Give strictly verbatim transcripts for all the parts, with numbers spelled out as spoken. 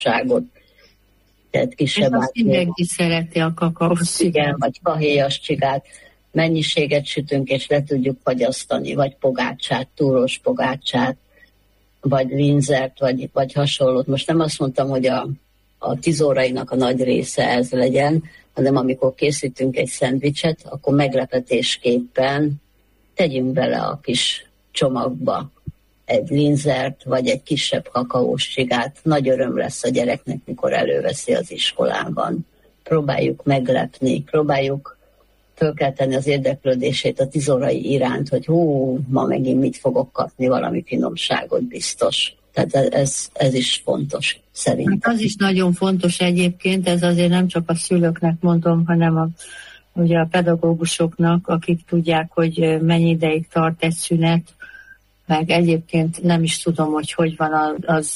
finomságot. Tehát kisebb és azt mindenki szereti a kakaós csigát. Igen, vagy kahéjas csigát. Mennyiséget sütünk, és le tudjuk fagyasztani, vagy pogácsát, túros pogácsát, vagy linzert, vagy, vagy hasonlót. Most nem azt mondtam, hogy a, a tíz órainak a nagy része ez legyen, hanem amikor készítünk egy szendvicset, akkor meglepetésképpen tegyünk bele a kis csomagba egy linzert, vagy egy kisebb kakaós csigát. Nagy öröm lesz a gyereknek, mikor előveszi az iskolában. Próbáljuk meglepni, próbáljuk fölkelteni az érdeklődését a tízorai iránt, hogy hú, ma megint mit fogok kapni, valami finomságot biztos. Tehát ez, ez is fontos szerintem. Hát az is nagyon fontos egyébként, ez azért nem csak a szülőknek mondom, hanem a, ugye a pedagógusoknak, akik tudják, hogy mennyi ideig tart egy szünet, meg egyébként nem is tudom, hogy hogy van az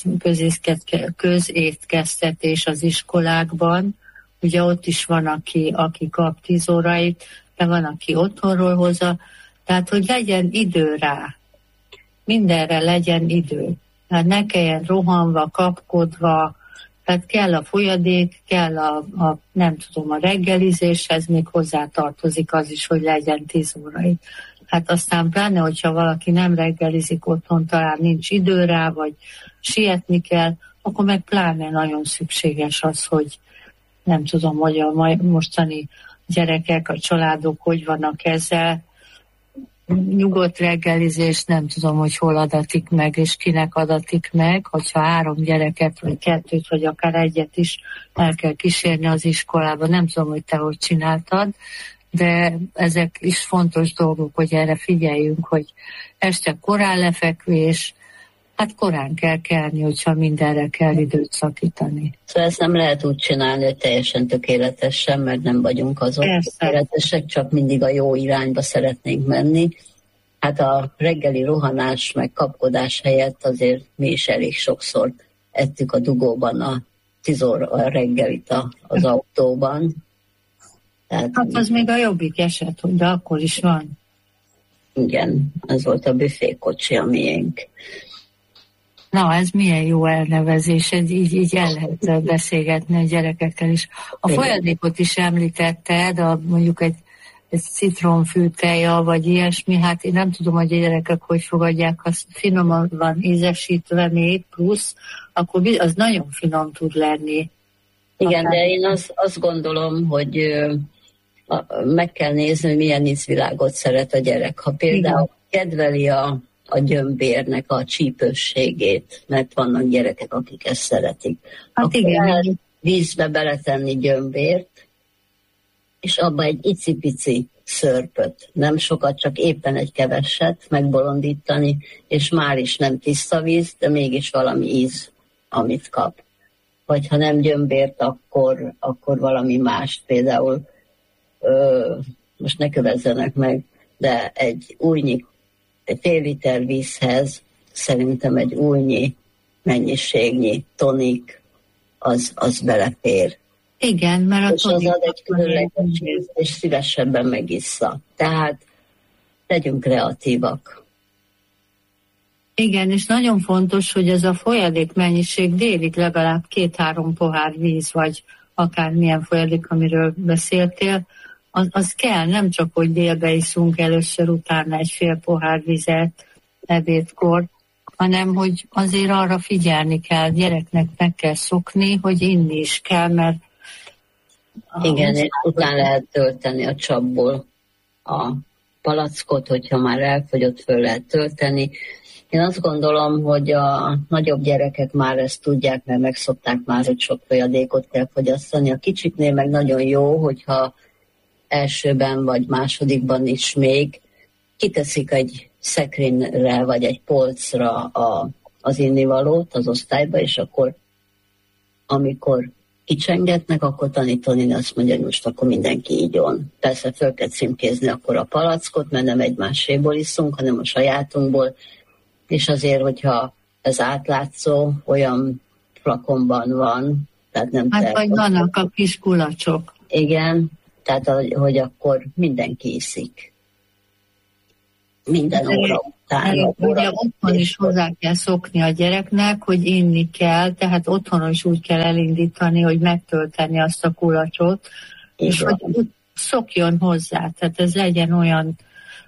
közétkeztetés az iskolákban. Ugye ott is van, aki, aki kap tíz órait, de van, aki otthonról hozza. Tehát, hogy legyen idő rá. Mindenre legyen idő. Tehát ne kelljen rohanva, kapkodva, tehát kell a folyadék, kell a, a nem tudom, a reggelizéshez, még hozzá tartozik az is, hogy legyen tíz órai. Hát aztán pláne, hogyha valaki nem reggelizik otthon, talán nincs idő rá, vagy sietni kell, akkor meg pláne nagyon szükséges az, hogy nem tudom, hogy a mostani gyerekek, a családok hogy vannak ezzel. Nyugodt reggelizés, nem tudom, hogy hol adatik meg, és kinek adatik meg, hogyha három gyereket, vagy kettőt, vagy akár egyet is el kell kísérni az iskolába. Nem tudom, hogy te hogy csináltad, de ezek is fontos dolgok, hogy erre figyeljünk, hogy este korán lefekvés, hát korán kell kelni, hogyha mindenre kell időt szakítani. Szóval ezt nem lehet úgy csinálni, hogy teljesen tökéletesen, mert nem vagyunk azok Persze. tökéletesek, csak mindig a jó irányba szeretnénk menni. Hát a reggeli rohanás meg kapkodás helyett azért mi is elég sokszor ettük a dugóban a tíz óra reggelit az autóban. Tehát, hát az még a jobbik eset, hogy de akkor is van. Igen, ez volt a büfékocsi, a miénk. Na, ez milyen jó elnevezés, ez így, így el lehet beszélgetni a gyerekekkel is. A Igen. folyadékot is említetted, a, mondjuk egy, egy citronfűteja, vagy ilyesmi, hát én nem tudom, hogy a gyerekek hogy fogadják, azt finoman van ízesítve még, plusz, akkor az nagyon finom tud lenni. Igen, de én azt, azt gondolom, hogy ö, a, meg kell nézni, hogy milyen ízvilágot szeret a gyerek. Ha például Igen. kedveli a, a gyömbérnek a csípősségét, mert vannak gyerekek, akik ezt szeretik. Hát akkor igen. lehet vízbe beletenni gyömbért, és abba egy icipici szörpöt, nem sokat, csak éppen egy keveset megbolondítani, és már is nem tiszta víz, de mégis valami íz, amit kap. Vagy ha nem gyömbért, akkor, akkor valami mást, például ö, most ne kövezzenek meg, de egy újnyi, egy fél liter vízhez szerintem egy újnyi mennyiségnyi tonik, az, az belefér. Igen, mert a és tonik... az ad egy különleges ízt, és szívesebben megissza. Tehát legyünk kreatívak. Igen, és nagyon fontos, hogy ez a folyadék mennyiség délig legalább két-három pohár víz, vagy akármilyen folyadék, amiről beszéltél, az, az kell, nem csak, hogy délbe iszunk először, utána egy fél pohár vizet ebédkor, hanem, hogy azért arra figyelni kell, gyereknek meg kell szokni, hogy inni is kell, mert... Igen, és utána lehet tölteni a csapból a palackot, hogyha már elfogyott, föl lehet tölteni. Én azt gondolom, hogy a nagyobb gyerekek már ezt tudják, mert megszokták már, hogy sok folyadékot kell fogyasztani. A kicsiknél meg nagyon jó, hogyha elsőben vagy másodikban is még kiteszik egy szekrényre vagy egy polcra a, az innivalót az osztályba, és akkor amikor kicsengetnek, akkor tanítani azt mondja, hogy most akkor mindenki igyon. Persze föl kell címkézni akkor a palackot, mert nem egymáséból iszunk, hanem a sajátunkból, és azért, hogyha ez átlátszó, olyan flakonban van, tehát nem... Hát vagy vannak a kis kulacsok. Igen, tehát hogy akkor mindenki iszik. minden óra után. Ugye otthon is hozzá kell szokni a gyereknek, hogy inni kell, tehát otthon is úgy kell elindítani, hogy megtölteni azt a kulacsot, igen. És hogy szokjon hozzá, tehát ez legyen olyan,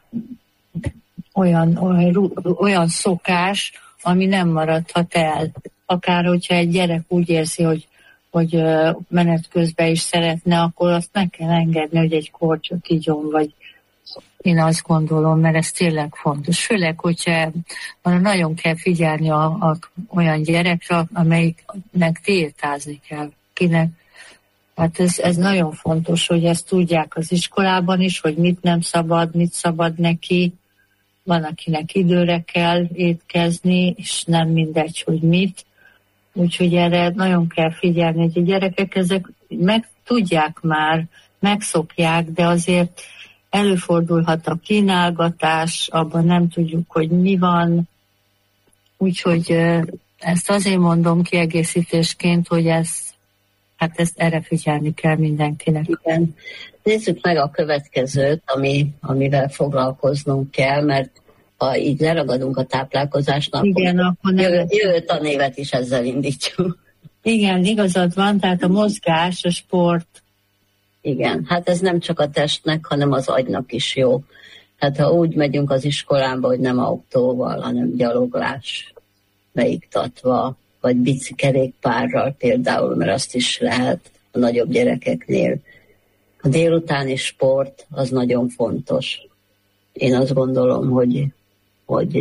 olyan, olyan, olyan szokás, ami nem maradhat el. Akár hogyha egy gyerek úgy érzi, hogy, hogy menet közben is szeretne, akkor azt meg kell engedni, hogy egy kortyot igyon, vagy én azt gondolom, mert ez tényleg fontos. Főleg, hogyha nagyon kell figyelni a, a, olyan gyerekre, amelyiknek tiltázni kell, kinek. Hát ez, ez nagyon fontos, hogy ezt tudják az iskolában is, hogy mit nem szabad, mit szabad neki. Van, akinek időre kell étkezni, és nem mindegy, hogy mit. Úgyhogy erre nagyon kell figyelni, hogy a gyerekek ezek meg tudják már, megszokják, de azért előfordulhat a kínálgatás, abban nem tudjuk, hogy mi van. Úgyhogy ezt azért mondom kiegészítésként, hogy ez, hát ezt erre figyelni kell mindenkinek. Igen. Nézzük meg a következőt, ami, amivel foglalkoznunk kell, mert ha így leragadunk a táplálkozásnak, igen, akkor jövő, jövő tanévet is ezzel indítjuk. Igen, igazad van, tehát a mozgás, a sport. Igen, hát ez nem csak a testnek, hanem az agynak is jó. Hát ha úgy megyünk az iskolába, hogy nem autóval, hanem gyaloglás beiktatva, vagy bicikerékpárral például, mert azt is lehet a nagyobb gyerekeknél. A délutáni sport az nagyon fontos. Én azt gondolom, hogy, hogy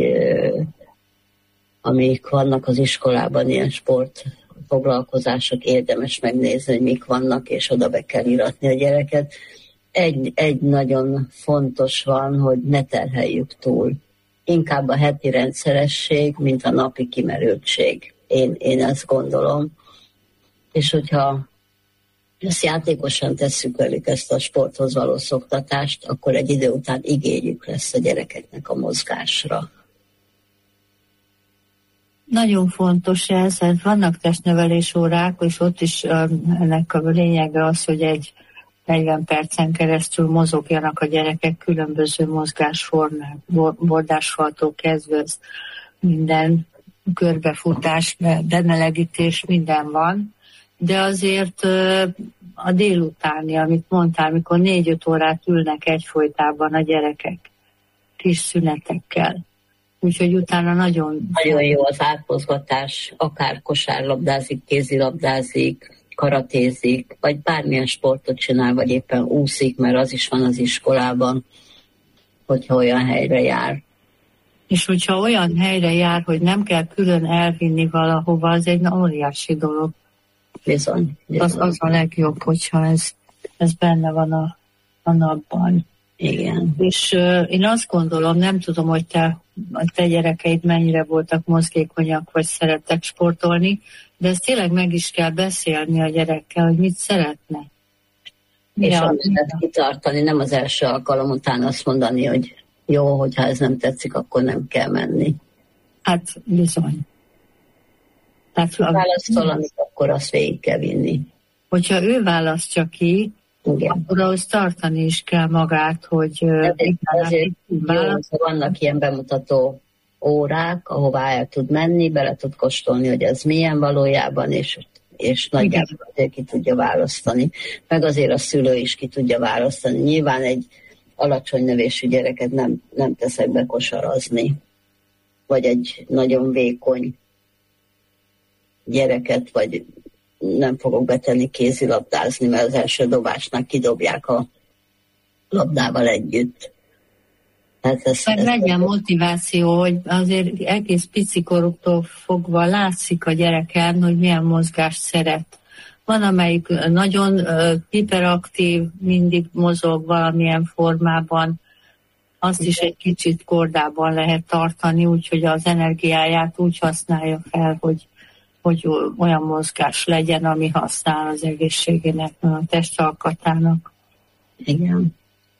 amik vannak az iskolában ilyen sport foglalkozások, érdemes megnézni, hogy mik vannak, és oda be kell iratni a gyereket. Egy, egy nagyon fontos van, hogy ne terheljük túl. Inkább a heti rendszeresség, mint a napi kimerültség. Én, én ezt gondolom. És hogyha ezt játékosan tesszük velük, ezt a sporthoz való szoktatást, akkor egy idő után igényük lesz a gyerekeknek a mozgásra. Nagyon fontos ez, vannak testnevelés órák, és ott is ennek a lényege az, hogy egy negyven percen keresztül mozogjanak a gyerekek különböző mozgásformák, bordásfaltól kezdve minden körbefutás, bemelegítés, minden van, de azért a délutáni, amit mondtál, amikor négy-öt órát ülnek egyfolytában a gyerekek, kis szünetekkel. Úgyhogy utána nagyon... Nagyon jó az átmozgatás, akár kosárlabdázik, kézilabdázik, karatézik, vagy bármilyen sportot csinál, vagy éppen úszik, mert az is van az iskolában, hogyha olyan helyre jár. És hogyha olyan helyre jár, hogy nem kell külön elvinni valahova, az egy óriási dolog. Bizony. bizony. Az, az a legjobb, hogyha ez, ez benne van a, a napban. Igen. És uh, én azt gondolom, nem tudom, hogy te, a te gyerekeid mennyire voltak mozgékonyak, vagy szerettek sportolni, de ezt tényleg meg is kell beszélni a gyerekkel, hogy mit szeretne. És amit kitartani, nem az első alkalom után azt mondani, hogy jó, hogyha ez nem tetszik, akkor nem kell menni. Hát bizony. Tehát, ha választol, amit akkor azt végig kell vinni. Hogyha ő választja ki, igen, akkor ahhoz tartani is kell magát, hogy... Azért jó, vannak ilyen bemutató órák, ahová el tud menni, bele tud kóstolni, hogy ez milyen valójában, és, és nagyjából azért ki tudja választani. Meg azért a szülő is ki tudja választani. Nyilván egy alacsony növésű gyereket nem, nem teszek be kosarazni, vagy egy nagyon vékony gyereket, vagy nem fogok betenni kézilabdázni, mert az első dobásnál kidobják a labdával együtt. Hát ez, Meg ez legyen motiváció, hogy azért egész picikoruktól fogva látszik a gyereken, hogy milyen mozgást szeret. Van, amelyik nagyon uh, hiperaktív, mindig mozog valamilyen formában, azt is egy kicsit kordában lehet tartani, úgyhogy az energiáját úgy használja fel, hogy hogy olyan mozgás legyen, ami használ az egészségének, a testalkatának. Igen.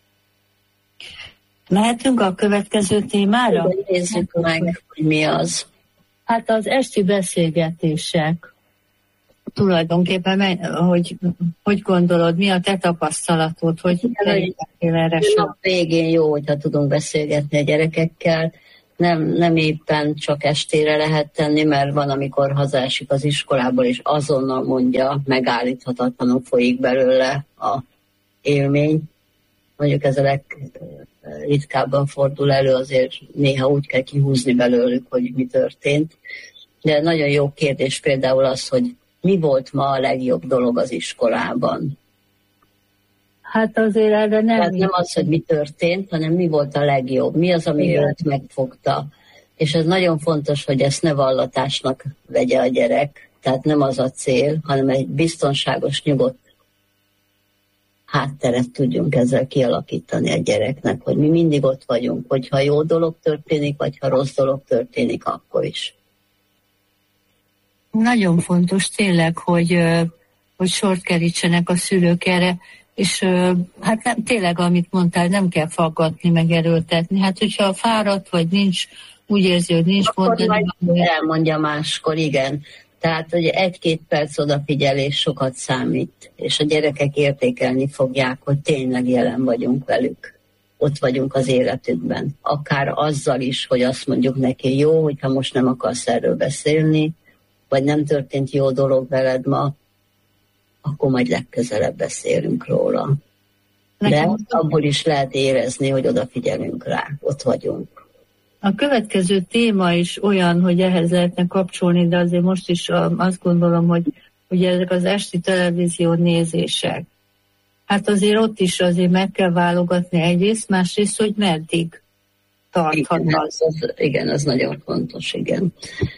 Mehetünk a következő témára? Igen, nézzük meg, hogy mi az. Hát az esti beszélgetések. tulajdonképpen, hogy, hogy gondolod, mi a te tapasztalatod, hogy kerültél erre sor? Nap végén jó, hogyha tudunk beszélgetni a gyerekekkel, nem, nem éppen csak estére lehet tenni, mert van, amikor hazaesik az iskolából, és azonnal mondja, megállíthatatlanul folyik belőle a élmény. Mondjuk ez a legritkábban fordul elő, azért néha úgy kell kihúzni belőlük, hogy mi történt. De nagyon jó kérdés például az, hogy mi volt ma a legjobb dolog az iskolában? Hát azért erre nem... Tehát nem az, hogy mi történt, hanem mi volt a legjobb, mi az, ami őt megfogta. És ez nagyon fontos, hogy ezt ne vallatásnak vegye a gyerek, tehát nem az a cél, hanem egy biztonságos, nyugodt hátteret tudjunk ezzel kialakítani a gyereknek, hogy mi mindig ott vagyunk, hogyha jó dolog történik, vagy ha rossz dolog történik, akkor is. Nagyon fontos tényleg, hogy, hogy sort kerítsenek a szülők erre, és hát nem, tényleg, amit mondtál, nem kell faggatni, meg erőltetni. Hát, hogyha fáradt, vagy nincs, úgy érzi, hogy nincs pont, elmondja máskor, igen. Tehát, hogy egy-két perc odafigyelés sokat számít, és a gyerekek értékelni fogják, hogy tényleg jelen vagyunk velük. Ott vagyunk az életükben. Akár azzal is, hogy azt mondjuk neki, jó, hogyha most nem akarsz erről beszélni, vagy nem történt jó dolog veled ma, akkor majd legközelebb beszélünk róla. De abból is lehet érezni, hogy odafigyelünk rá, ott vagyunk. A következő téma is olyan, hogy ehhez lehetne kapcsolni, de azért most is azt gondolom, hogy ugye ezek az esti televízió nézések. Hát azért ott is azért meg kell válogatni egyrészt, másrészt, hogy meddig tarthat igen, az. az. Igen, az nagyon fontos, igen.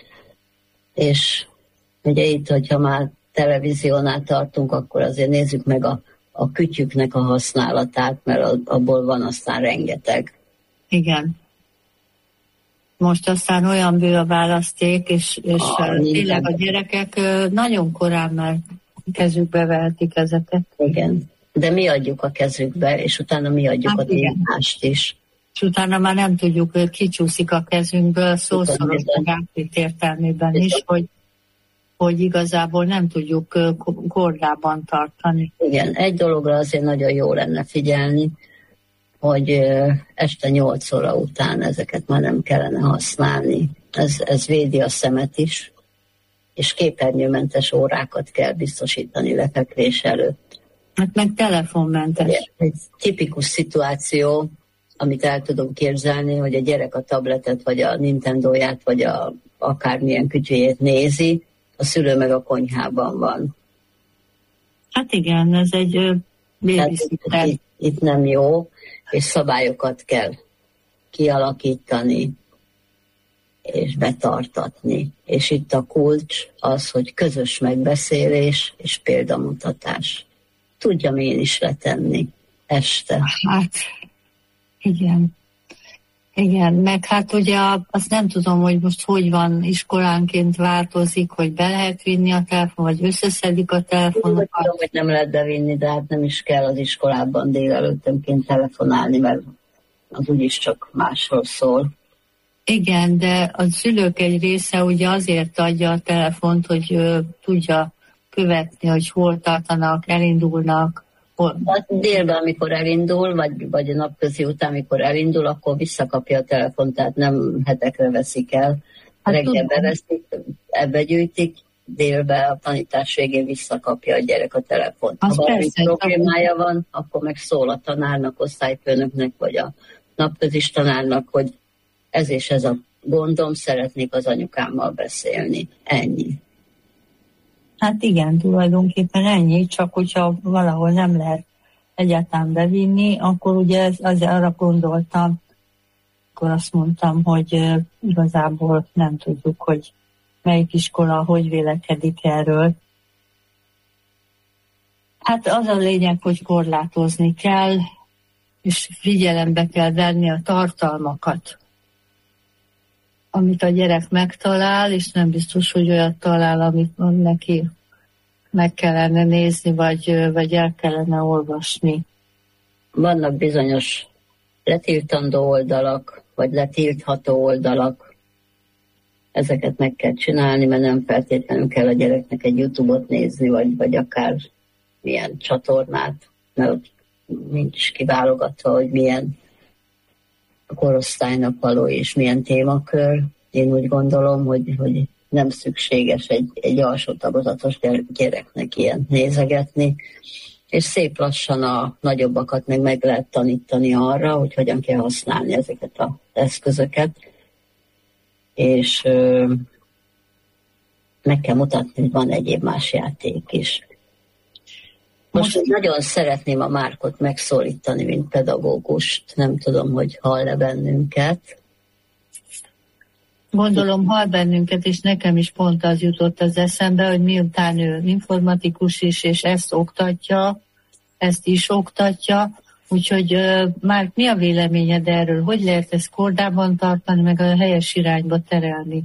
És ugye itt, hogyha már televíziónál tartunk, akkor azért nézzük meg a, a kütyüknek a használatát, mert abból van aztán rengeteg. Igen. Most aztán olyan bő a választék, és, és ah, tényleg a gyerekek nagyon korán már kezükbe vehetik ezeket. Igen, de mi adjuk a kezükbe, és utána mi adjuk hát a témást is. És utána már nem tudjuk, hogy kicsúszik a kezünkből, szószoros átvitt értelmében is, hogy, hogy igazából nem tudjuk kordában tartani. Igen, egy dologra azért nagyon jó lenne figyelni, hogy este nyolc óra után ezeket már nem kellene használni. Ez, ez védi a szemet is, és képernyőmentes órákat kell biztosítani lefekvés előtt. Hát meg telefonmentes. Egy tipikus szituáció, amit el tudunk képzelni, hogy a gyerek a tabletet, vagy a Nintendóját, vagy a akármilyen kütyüjét nézi, a szülő meg a konyhában van. Hát igen, ez egy babysitter. Itt, itt nem jó, és szabályokat kell kialakítani, és betartatni. És itt a kulcs az, hogy közös megbeszélés és példamutatás. Tudjam én is letenni este. Hát, igen. Igen, meg hát ugye azt nem tudom, hogy most hogy van, iskolánként változik, hogy be lehet vinni a telefon, vagy összeszedik a telefonokat. Én tudom, hogy nem lehet bevinni, de hát nem is kell az iskolában délelőttömként telefonálni, mert az úgyis csak másról szól. Igen, de a szülők egy része ugye azért adja a telefont, hogy ö, tudja követni, hogy hol tartanak, elindulnak. Hol... Délben, amikor elindul, vagy, vagy a napközi után, amikor elindul, akkor visszakapja a telefont, tehát nem hetekre veszik el. Hát reggel beveszik, ebbe gyűjtik, délben a tanítás végén visszakapja a gyerek a telefont. Ha valami problémája van, akkor meg szól a tanárnak, osztályfőnöknek, vagy a napközis tanárnak, hogy ez és ez a gondom, szeretnék az anyukámmal beszélni. Ennyi. Hát igen, tulajdonképpen ennyi, csak hogyha valahol nem lehet egyáltalán bevinni, akkor ugye ez, azért arra gondoltam, akkor azt mondtam, hogy uh, igazából nem tudjuk, hogy melyik iskola hogy vélekedik erről. Hát az a lényeg, hogy korlátozni kell, és figyelembe kell venni a tartalmakat, amit a gyerek megtalál, és nem biztos, hogy olyat talál, amit neki meg kellene nézni, vagy, vagy el kellene olvasni. Vannak bizonyos letiltandó oldalak, vagy letiltható oldalak, ezeket meg kell csinálni, mert nem feltétlenül kell a gyereknek egy YouTube-ot nézni, vagy, vagy akár milyen csatornát, mert ott nincs kiválogatva, hogy milyen korosztálynak való és milyen témakör. Én úgy gondolom, hogy, hogy nem szükséges egy, egy alsó tagozatos gyereknek ilyen nézegetni, és szép lassan a nagyobbakat meg meg lehet tanítani arra, hogy hogyan kell használni ezeket az eszközöket, és ö, meg kell mutatni, hogy van egyéb más játék is. Most, Most nagyon szeretném a Márkot megszólítani, mint pedagógust. Nem tudom, hogy hall-e bennünket. Gondolom hall bennünket, és nekem is pont az jutott az eszembe, hogy miután ő informatikus is, és ezt oktatja, ezt is oktatja, úgyhogy uh, Márk, mi a véleményed erről? Hogy lehet ezt kordában tartani, meg a helyes irányba terelni?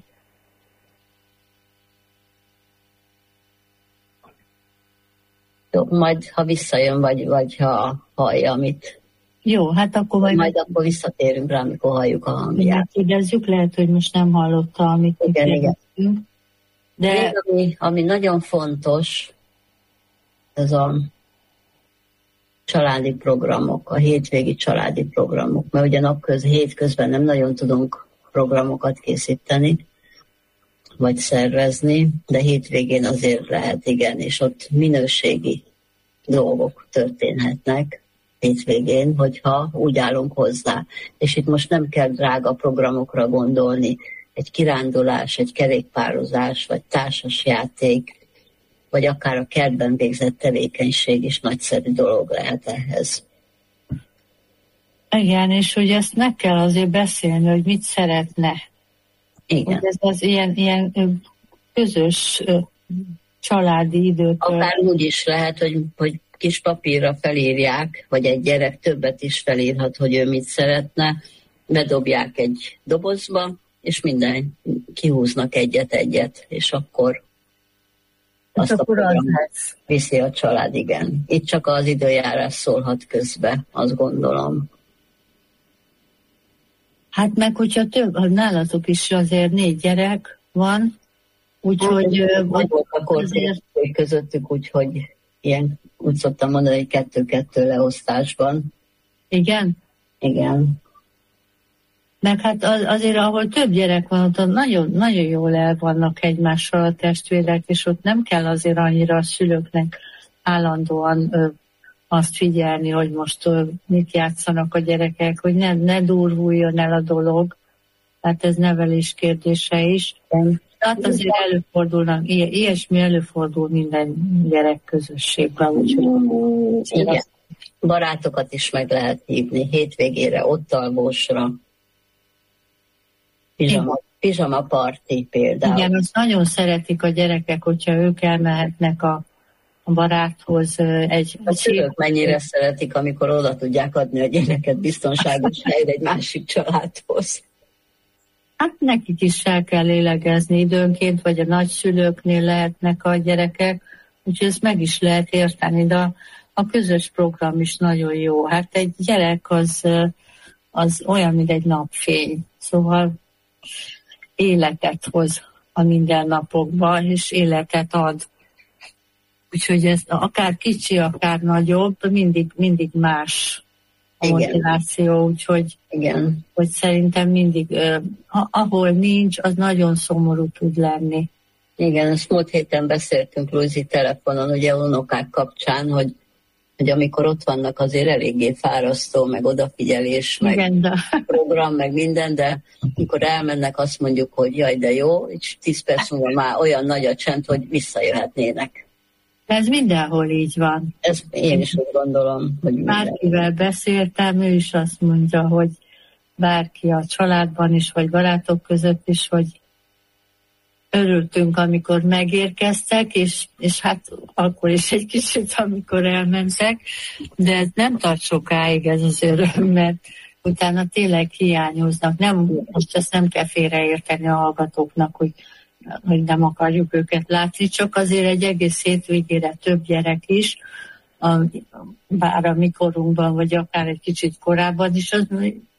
Jó, majd ha visszajön, vagy, vagy ha hallja, amit... Jó, hát akkor majd... Majd akkor visszatérünk rá, amikor halljuk a hangját. Kérdezzük, lehet, hogy most nem hallotta, amit igen, igen. De... Még ami, ami nagyon fontos, ez a családi programok, a hétvégi családi programok, mert ugye napköz, hétközben nem nagyon tudunk programokat készíteni, vagy szervezni, de hétvégén azért lehet, igen, és ott minőségi dolgok történhetnek hétvégén, hogyha úgy állunk hozzá. És itt most nem kell drága programokra gondolni, egy kirándulás, egy kerékpározás, vagy társasjáték, vagy akár a kertben végzett tevékenység is nagyszerű dolog lehet ehhez. Igen, és hogy ezt meg kell azért beszélni, hogy mit szeretne. Igen. Hogy ez az ilyen, ilyen közös családi időt. Akár úgy is lehet, hogy, hogy kis papírra felírják, vagy egy gyerek többet is felírhat, hogy ő mit szeretne, bedobják egy dobozba, és minden kihúznak egyet-egyet, és akkor azt a program viszi a család, igen. Itt csak az időjárás szólhat közbe, azt gondolom. Hát meg, hogyha több, nálatok is azért négy gyerek van, úgyhogy... Hát, vagy volt akkor azért... közöttük, úgyhogy ilyen, úgy szoktam mondani, hogy kettő-kettő leosztásban. Igen? Igen. Meg hát az, azért, ahol több gyerek van, ott nagyon, nagyon jól el vannak egymással a testvérek, és ott nem kell azért annyira a szülőknek állandóan ö, azt figyelni, hogy most ö, mit játszanak a gyerekek, hogy ne, ne durvuljon el a dolog. Hát ez nevelés kérdése is. Tehát azért előfordulnak, i- ilyesmi előfordul minden gyerek közösségben. Úgyhogy igen. Barátokat is meg lehet hívni hétvégére, ott alvósra. Pizsama, pizsama parti például. Igen, azt nagyon szeretik a gyerekek, hogyha ők elmehetnek a, a baráthoz. Egy, a szülők mennyire szeretik, amikor oda tudják adni a gyereket biztonságos helyre egy másik családhoz. Hát nekik is el kell lélegezni időnként, vagy a nagyszülőknél lehetnek a gyerekek, úgyhogy ezt meg is lehet érteni, de a, a közös program is nagyon jó. Hát egy gyerek az, az olyan, mint egy napfény, szóval életet hoz a mindennapokba, és életet ad. Úgyhogy ez akár kicsi, akár nagyobb, mindig, mindig más a motiváció, úgyhogy igen. Hogy szerintem mindig, uh, ahol nincs, az nagyon szomorú tud lenni. Igen, ezt múlt héten beszéltünk Luzi telefonon, ugye unokák kapcsán, hogy, hogy amikor ott vannak, azért eléggé fárasztó, meg odafigyelés, meg igen, de... program, meg minden, de amikor elmennek, azt mondjuk, hogy jaj, de jó, és tíz perc múlva már olyan nagy a csend, hogy visszajöhetnének. Ez mindenhol így van. Ez én is úgy gondolom, hogy bárkivel beszéltem, ő is azt mondja, hogy bárki a családban is, vagy barátok között is, hogy örültünk, amikor megérkeztek, és, és hát akkor is egy kicsit, amikor elmentek, de ez nem tart sokáig ez az öröm, mert utána tényleg hiányoznak. Nem, most ezt nem kell félreérteni a hallgatóknak, hogy hogy nem akarjuk őket látni, csak azért egy egész hétvégére több gyerek is, a, bár a mikorunkban, vagy akár egy kicsit korábban is, az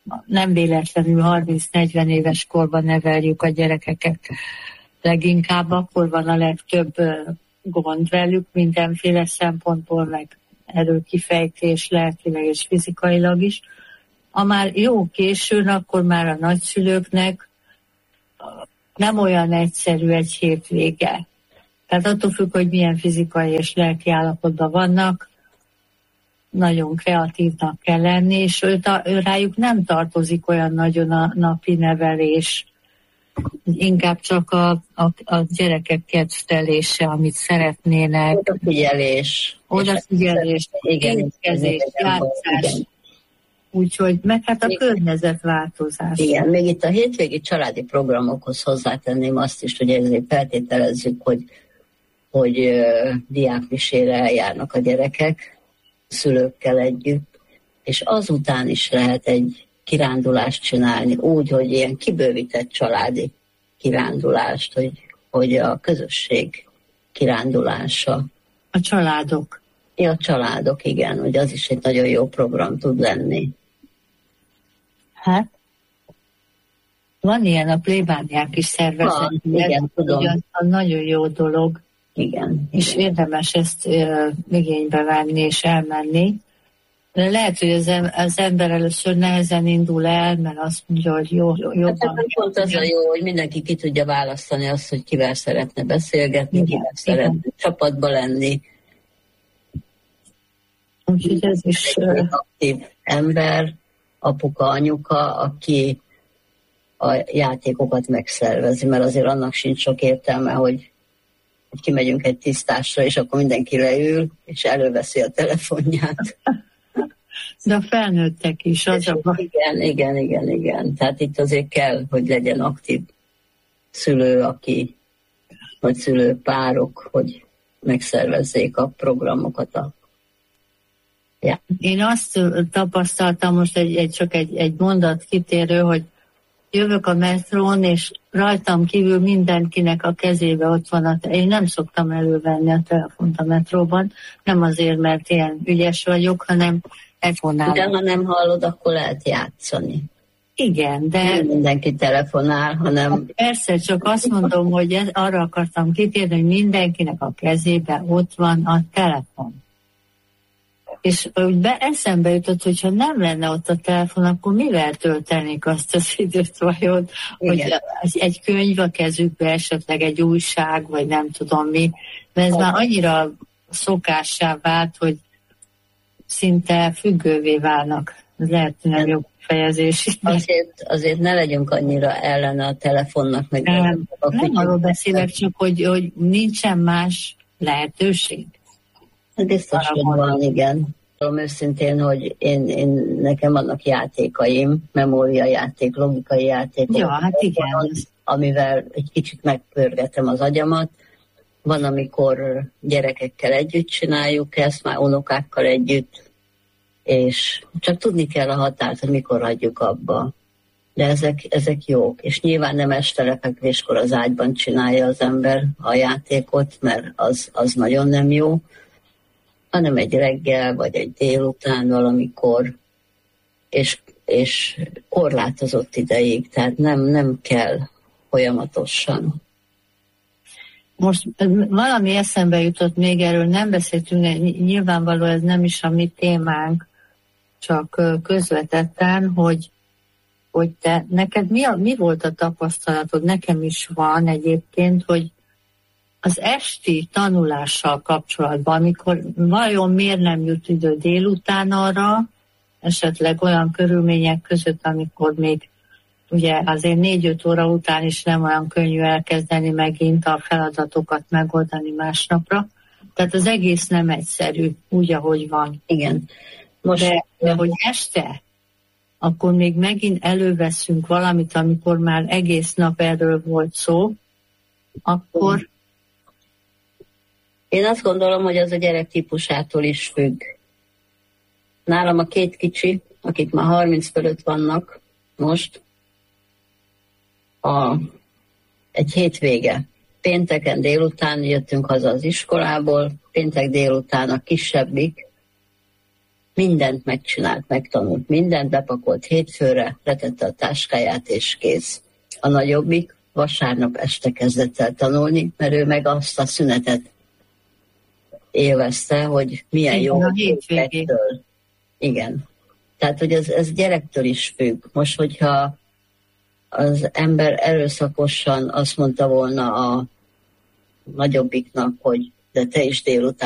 nem véletlenül harminc-negyven éves korban neveljük a gyerekeket. Leginkább akkor van a legtöbb gond velük, mindenféle szempontból, meg erőkifejtés, lelkileg és fizikailag is. Ha már jó későn, akkor már a nagyszülőknek nem olyan egyszerű egy hétvége. Tehát attól függ, hogy milyen fizikai és lelki állapotban vannak, nagyon kreatívnak kell lenni, és ő, ő rájuk nem tartozik olyan nagyon a napi nevelés, inkább csak a, a, a gyerekek kedvtelése, amit szeretnének. Odafigyelés. Odafigyelés, étkezés, játszás. Úgyhogy meg hát a még, környezetváltozás. Igen, még itt a hétvégi családi programokhoz hozzátenném azt is, hogy ezért feltételezzük, hogy, hogy uh, diákmisére eljárnak a gyerekek, szülőkkel együtt, és azután is lehet egy kirándulást csinálni, úgy, hogy ilyen kibővített családi kirándulást, hogy, hogy a közösség kirándulása. A családok. Ja, a családok, igen, hogy az is egy nagyon jó program tud lenni. Hát, van ilyen, a plébániák is szerveznek. Igen, tudom. Az nagyon jó dolog. Igen. És igen. Érdemes ezt uh, igénybe venni és elmenni. De lehet, hogy az, az ember először nehezen indul el, mert azt mondja, hogy jó, jó jobban. Hát pont az a jó, hogy mindenki ki tudja választani azt, hogy kivel szeretne beszélgetni, igen, kivel igen. szeretne csapatba lenni. Úgyhogy ez is... Egy aktív ember, apuka, anyuka, aki a játékokat megszervezi, mert azért annak sincs sok értelme, hogy, hogy kimegyünk egy tisztásra, és akkor mindenki leül, és előveszi a telefonját. De a felnőttek is, az a baj. Igen, igen, igen, igen. Tehát itt azért kell, hogy legyen aktív szülő, aki, vagy szülőpárok, hogy megszervezzék a programokat. A... Ja. Én azt tapasztaltam, most egy, egy, csak egy, egy mondat kitérő, hogy jövök a metrón, és rajtam kívül mindenkinek a kezébe ott van a... Te- Én nem szoktam elővenni a telefont a metróban, nem azért, mert ilyen ügyes vagyok, hanem telefonálok. De ha nem hallod, akkor lehet játszani. Igen, de... Nem mindenki telefonál, hanem... Persze, csak azt mondom, hogy ez, arra akartam kitérni, hogy mindenkinek a kezébe ott van a telefon. És úgy be eszembe jutott, hogyha nem lenne ott a telefon, akkor mivel töltenék azt az időt vajon, hogy egy könyv a kezükbe, esetleg egy újság, vagy nem tudom mi, mert ez már annyira szokássá vált, hogy szinte függővé válnak. Ez lehet, hogy nem jobb fejezés. Azért, azért ne legyünk annyira ellene a telefonnak. Meg nem, nem arról beszélek, csak hogy, hogy nincsen más lehetőség. Biztos, hogy van, igen. Tudom őszintén, hogy én, én, nekem vannak játékaim, memóriajáték, logikai játékok. Ja, hát igen. Van, amivel egy kicsit megpörgetem az agyamat. Van, amikor gyerekekkel együtt csináljuk ezt, már unokákkal együtt, és csak tudni kell a határt, hogy mikor hagyjuk abba. De ezek, ezek jók. És nyilván nem este lefekvéskor az ágyban csinálja az ember a játékot, mert az, az nagyon nem jó, hanem egy reggel, vagy egy délután valamikor, és, és korlátozott ideig, tehát nem, nem kell folyamatosan. Most valami eszembe jutott még, erről nem beszéltünk, nyilvánvaló ez nem is a mi témánk, csak közvetetten, hogy, hogy te, neked mi, a, mi volt a tapasztalatod, nekem is van egyébként, hogy az esti tanulással kapcsolatban, amikor vajon miért nem jut idő délután arra, esetleg olyan körülmények között, amikor még ugye azért négy-öt óra után is nem olyan könnyű elkezdeni megint a feladatokat megoldani másnapra. Tehát az egész nem egyszerű, úgy, ahogy van. Igen. Most de, de hogy este, akkor még megint előveszünk valamit, amikor már egész nap erről volt szó, akkor... Én azt gondolom, hogy az a gyerek típusától is függ. Nálam a két kicsi, akik már harminc fölött vannak most, a, egy hétvége. Pénteken délután jöttünk haza az iskolából, péntek délután a kisebbik mindent megcsinált, megtanult, mindent bepakolt hétfőre, letette a táskáját és kész. A nagyobbik vasárnap este kezdett el tanulni, mert ő meg azt a szünetet élvezte, hogy milyen igen, jó a hétvégén. Igen. Tehát, hogy ez, ez gyerektől is függ. Most, hogyha az ember erőszakosan azt mondta volna a nagyobbiknak, hogy de te is délután